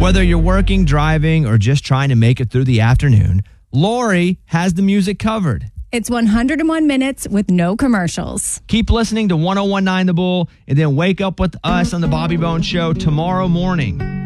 Whether you're working, driving, or just trying to make it through the afternoon, Lori has the music covered. It's 101 minutes with no commercials. Keep listening to 1019 The Bull and then wake up with us on the Bobby Bones Show tomorrow morning.